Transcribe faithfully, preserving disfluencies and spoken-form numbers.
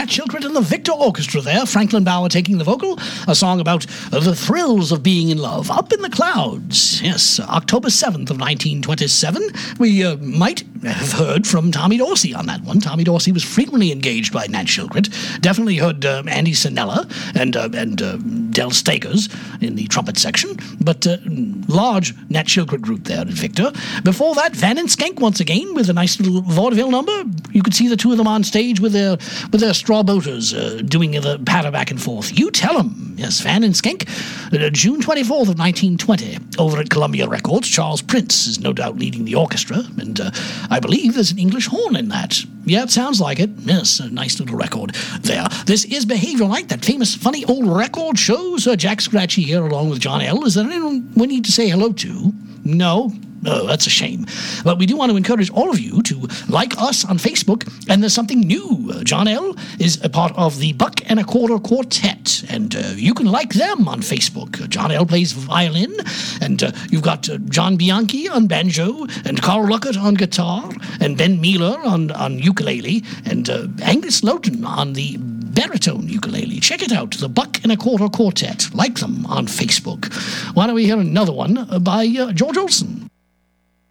Nat Shilkret and the Victor Orchestra there. Franklin Bauer taking the vocal. A song about uh, the thrills of being in love. Up in the Clouds. Yes, October seventh of nineteen twenty-seven. We uh, might have heard from Tommy Dorsey on that one. Tommy Dorsey was frequently engaged by Nat Shilkret. Definitely heard uh, Andy Sinella and uh, and uh, Del Stakers in the trumpet section. But uh, large Nat Shilkret group there at Victor. Before that, Van and Skank once again with a nice little vaudeville number. You could see the two of them on stage with their with their straw boaters uh, doing the patter back and forth. You Tell 'em. Yes, Van and Skank. Uh, June twenty-fourth of nineteen twenty over at Columbia Records. Charles Prince is no doubt leading the orchestra, and uh, I believe there's an English horn in that. Yeah, it sounds like it. Yes, a nice little record there. This is Behavioral Night, that famous funny old record show. Sir Jack Scratchy here along with John L. Is there anyone we need to say hello to? No? Oh, that's a shame. But we do want to encourage all of you to like us on Facebook, and there's something new. Uh, John L. is a part of the Buck and a Quarter Quartet, and uh, you can like them on Facebook. Uh, John L. plays violin, and uh, you've got uh, John Bianchi on banjo, and Carl Luckett on guitar, and Ben Mealer on, on ukulele, and uh, Angus Lowton on the baritone ukulele. Check it out, the Buck and a Quarter Quartet. Like them on Facebook. Why don't we hear another one by uh, George Olson?